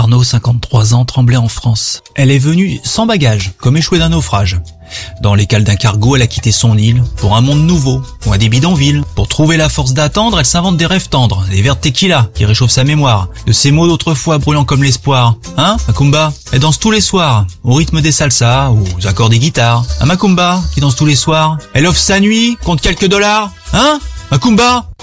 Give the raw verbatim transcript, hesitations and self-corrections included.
Arnaud, cinquante-trois ans, tremblait en France. Elle est venue sans bagage, comme échouée d'un naufrage. Dans les cales d'un cargo, elle a quitté son île pour un monde nouveau, loin des bidonvilles. Pour trouver la force d'attendre, elle s'invente des rêves tendres, des verres de tequila qui réchauffent sa mémoire, de ces mots d'autrefois brûlants comme l'espoir. Hein, Macumba? Elle danse tous les soirs, au rythme des salsas, aux accords des guitares. Un Macumba qui danse tous les soirs. Elle offre sa nuit contre quelques dollars. Hein, Macumba?